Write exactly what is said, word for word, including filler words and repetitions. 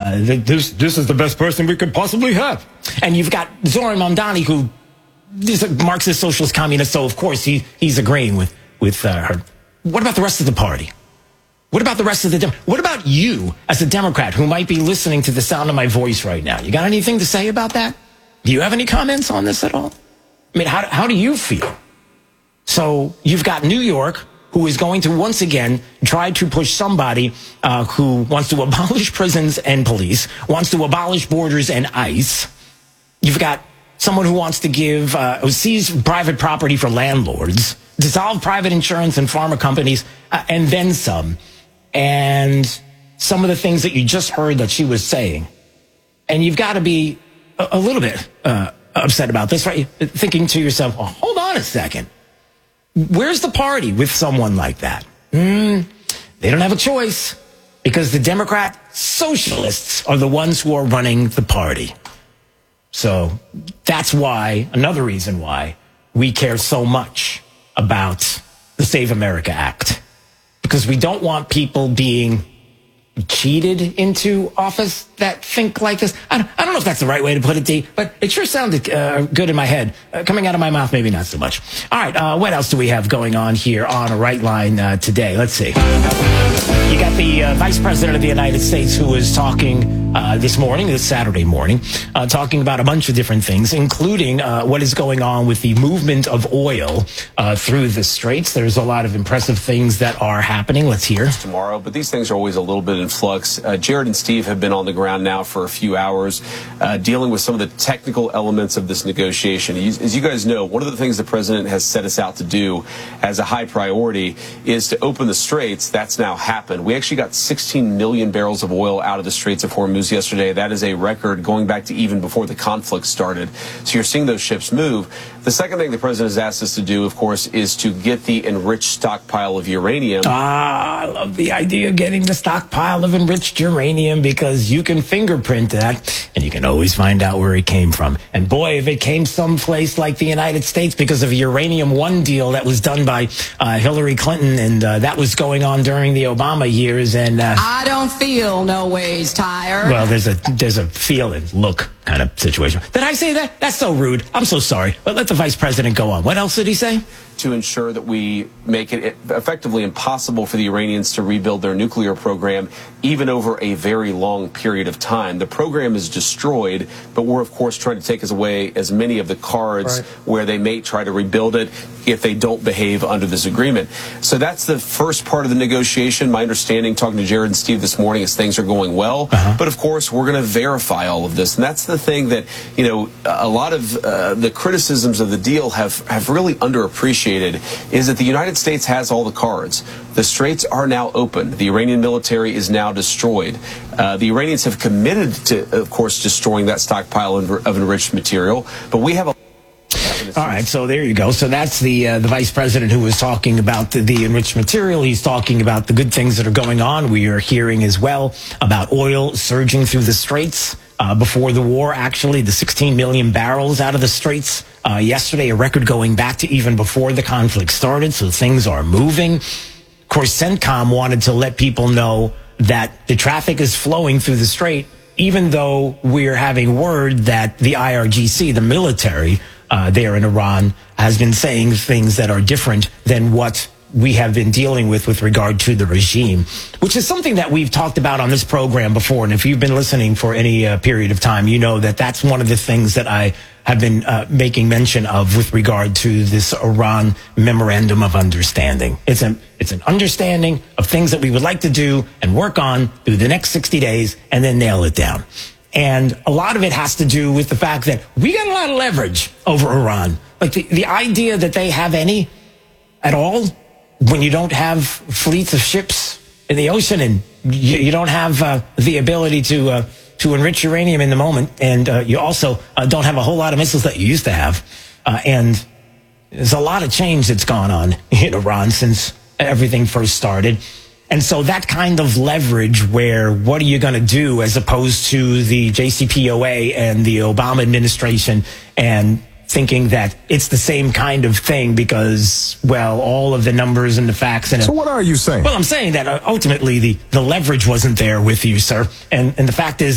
uh, this this is the best person we could possibly have. And you've got Zoran Mamdani, who is a Marxist, socialist, communist, so of course he he's agreeing with with uh, her. What about the rest of the party? What about the rest of the Dem- What about you as a Democrat who might be listening to the sound of my voice right now? You got anything to say about that? Do you have any comments on this at all? I mean, how how do you feel? So you've got New York, who is going to once again try to push somebody uh, who wants to abolish prisons and police, wants to abolish borders and ICE. You've got someone who wants to give, uh, who seize private property for landlords, dissolve private insurance and pharma companies, uh, and then some. And some of the things that you just heard that she was saying. And you've got to be a, a little bit uh, upset about this, right? Thinking to yourself, oh, hold on a second. Where's the party with someone like that? Mm, they don't have a choice because the Democrat socialists are the ones who are running the party. So that's why, another reason why we care so much about the Save America Act. Because we don't want people being cheated into office that think like this. I don't, I don't know if that's the right way to put it, D, but it sure sounded uh, good in my head. Uh, coming out of my mouth, maybe not so much. All right, uh, what else do we have going on here on A Right Line uh, today? Let's see. You got the uh, Vice President of the United States who was talking uh, this morning, this Saturday morning, uh, talking about a bunch of different things, including uh, what is going on with the movement of oil uh, through the Straits. There's a lot of impressive things that are happening. Let's hear. Tomorrow, but these things are always a little bit in flux. Uh, Jared and Steve have been on the ground now for a few hours, uh, dealing with some of the technical elements of this negotiation. As you guys know, one of the things the president has set us out to do as a high priority is to open the Straits. That's now happened. We actually got sixteen million barrels of oil out of the Straits of Hormuz yesterday. That is a record going back to even before the conflict started. So you're seeing those ships move. The second thing the president has asked us to do, of course, is to get the enriched stockpile of uranium. Ah, I love the idea of getting the stockpile of enriched uranium because you can fingerprint that and you can always find out where it came from. And boy, if it came someplace like the United States because of a Uranium One deal that was done by uh, Hillary Clinton, and uh, that was going on during the Obama years. And uh, I don't feel no ways tired. Well, there's a there's a feel and look kind of situation. Did I say that? That's so rude. I'm so sorry. But let the vice president go on. What else did he say? To ensure that we make it effectively impossible for the Iranians to rebuild their nuclear program, even over a very long period of time. The program is destroyed, but we're, of course, trying to take us away as many of the cards right. where they may try to rebuild it if they don't behave under this agreement. So that's the first part of the negotiation. My understanding, talking to Jared and Steve this morning, is things are going well. Uh-huh. But, of course, we're going to verify all of this. And that's the thing that, you know, a lot of uh, the criticisms of the deal have, have really underappreciated. Is that the United States has all the cards. The Straits are now open. The Iranian military is now destroyed. Uh, the Iranians have committed to, of course, destroying that stockpile of enriched material. But we have a... All right, so there you go. So that's the uh, the vice president who was talking about the, the enriched material. He's talking about the good things that are going on. We are hearing as well about oil surging through the Straits. Uh, before the war, actually, the sixteen million barrels out of the Straits uh, yesterday, a record going back to even before the conflict started. So things are moving. Of course, CENTCOM wanted to let people know that the traffic is flowing through the Strait, even though we're having word that the I R G C, the military uh, there in Iran, has been saying things that are different than what we have been dealing with with regard to the regime, which is something that we've talked about on this program before. And if you've been listening for any uh, period of time, you know that that's one of the things that I have been uh, making mention of with regard to this Iran Memorandum of Understanding. It's an, it's an understanding of things that we would like to do and work on through the next sixty days and then nail it down. And a lot of it has to do with the fact that we got a lot of leverage over Iran. Like the, the idea that they have any at all, when you don't have fleets of ships in the ocean and you, you don't have uh, the ability to uh, to enrich uranium in the moment, and uh, you also uh, don't have a whole lot of missiles that you used to have, uh, and there's a lot of change that's gone on in Iran since everything first started. And so that kind of leverage where what are you going to do as opposed to the J C P O A and the Obama administration and thinking that it's the same kind of thing because, well, all of the numbers and the facts. And so what are you saying? Well, I'm saying that ultimately the, the leverage wasn't there with you, sir. And, and the fact is,